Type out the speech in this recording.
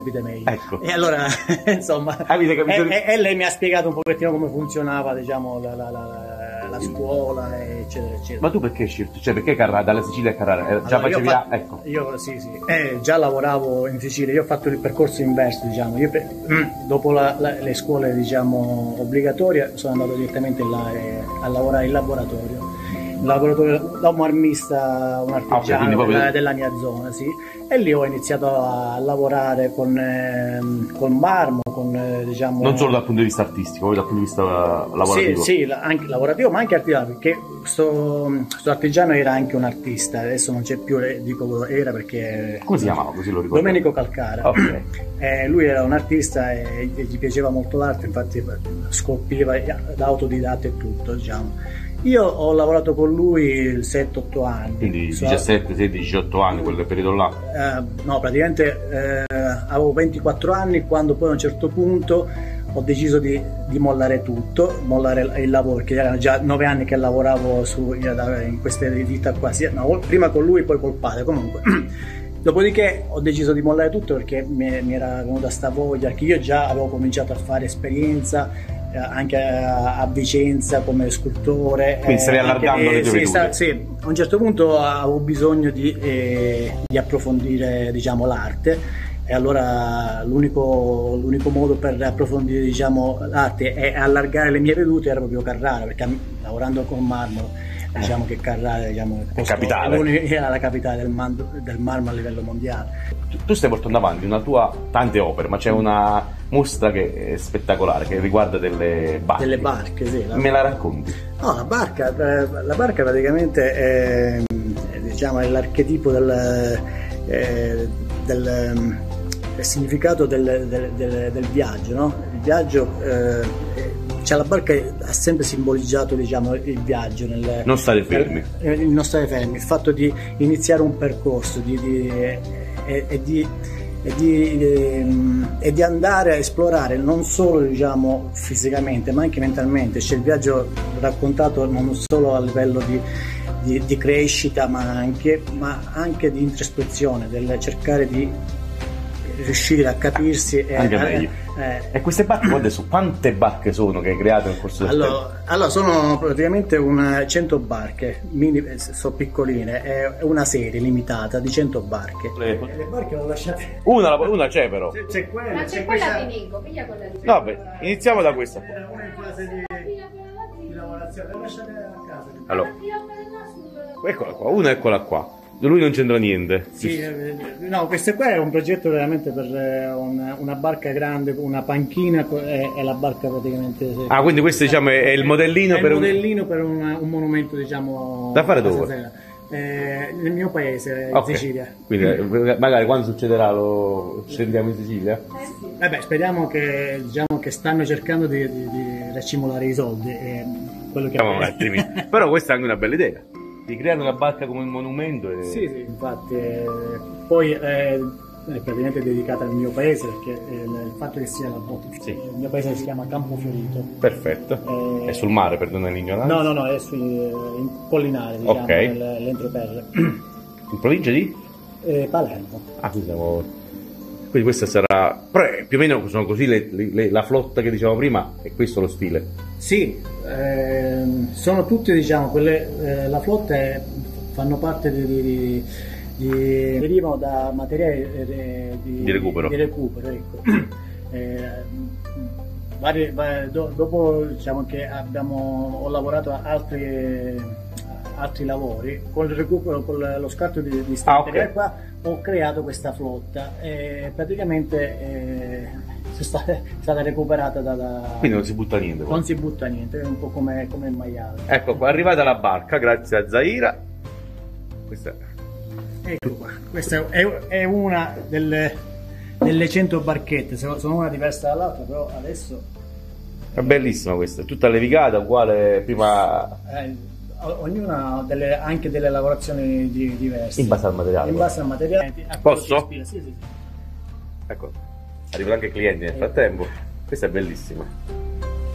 meglio. Ecco. E allora, insomma, e lei mi ha spiegato un pochettino come funzionava, diciamo, la scuola, eccetera, eccetera. Ma tu perché hai scelto? Cioè, perché Carrara, dalla Sicilia a Carrara? Già allora, facevi ecco. Io sì, già lavoravo in Sicilia, io ho fatto il percorso inverso, diciamo. Io dopo le scuole, diciamo, obbligatorie, sono andato direttamente là a lavorare in laboratorio. Un laboratorio da un armista, un artigiano della mia zona, sì. E lì ho iniziato a lavorare con marmo, diciamo... Non solo dal punto di vista artistico, ma dal punto di vista lavorativo. Sì, anche lavorativo, ma anche artigiano, perché questo artigiano era anche un artista, adesso non c'è più, dico era perché... Come si chiamava, così lo ricordo? Domenico Calcara. Okay. Lui era un artista e gli piaceva molto l'arte, infatti scolpiva da autodidatta e tutto, diciamo. Io ho lavorato con lui 7-8 anni. Quindi 17, 16, 18 anni, quel periodo là? No, praticamente avevo 24 anni quando poi a un certo punto ho deciso di mollare tutto, mollare il lavoro, perché erano già 9 anni che lavoravo in queste ditta qua, prima con lui poi col padre, comunque. Dopodiché ho deciso di mollare tutto perché mi era venuta sta voglia, che io già avevo cominciato a fare esperienza anche a Vicenza come scultore. Quindi stavi allargando le tue vedute. Sì, a un certo punto avevo bisogno di approfondire, diciamo, l'arte, e allora l'unico modo per approfondire, diciamo, l'arte e allargare le mie vedute era proprio Carrara, perché lavorando con marmo, diciamo che Carrara, diciamo, era la capitale del marmo a livello mondiale. Tu stai portando avanti tante opere, ma c'è una mostra che è spettacolare, che riguarda delle barche. Delle barche, sì. Me la racconti? No, la barca praticamente è, diciamo, è l'archetipo del significato del viaggio, no? Il viaggio, cioè la barca ha sempre simboleggiato, diciamo, il viaggio, non stare fermi, il fatto di iniziare un percorso, e di andare a esplorare non solo, diciamo, fisicamente ma anche mentalmente. C'è il viaggio raccontato non solo a livello di crescita ma anche di introspezione, del cercare di riuscire a capirsi anche meglio. E queste barche, adesso quante barche sono che hai creato nel corso del tempo? Allora sono praticamente 100 barche, sono piccoline, è una serie limitata di 100 barche. Le barche l'ho lasciate. Una c'è però. C'è quella, ma c'è quella di Nico, piglia quella di Nico. Vabbè, iniziamo da questa. Una in fase di lavorazione, le lasciate a casa. Allora, eccola qua, eccola qua. Lui non c'entra niente. Sì, no, questo qua è un progetto veramente per una barca grande, una panchina e la barca praticamente. Quindi questo, diciamo, è il modellino per un monumento, diciamo. Da fare dove? Nel mio paese, in Sicilia. Quindi magari quando succederà lo scendiamo in Sicilia? Sì. Speriamo che, diciamo, che stanno cercando di racimolare i soldi. Quello che Però questa è anche una bella idea. Di creare una barca come un monumento. Sì, infatti. Poi è praticamente dedicata al mio paese, perché il fatto che sia il mio paese si chiama Campofiorito. Perfetto. È sul mare, perdona l'ignoranza? No, è in Collinare, diciamo, nell'entroterra. In provincia di? Palermo. Quindi questa sarà... Però più o meno sono così la flotta che dicevamo prima, è questo lo stile? Sì, sono tutte, diciamo, la flotta fanno parte derivano da materiali di recupero. Ecco. Dopo, diciamo, che ho lavorato a altri lavori con il recupero, con lo scarto di materiale qua, ho creato questa flotta e praticamente è stata recuperata quindi non si butta niente. Non si butta niente, è un po' come il maiale. Ecco qua, arrivata la barca, grazie a Zaira. Ecco qua, questa è una delle 100 barchette, sono una diversa dall'altra, però adesso è bellissima questa, è tutta levigata, uguale prima. Ognuna ha anche delle lavorazioni diverse. In base al materiale. Posso? Sì. Ecco, arrivano anche clienti nel frattempo. Questa è bellissima.